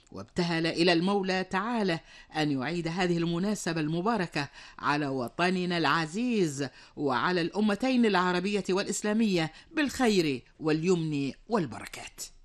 وابتهل إلى المولى تعالى أن يعيد هذه المناسبة المباركة على وطننا العزيز وعلى الأمتين العربية والإسلامية بالخير واليمن والبركات.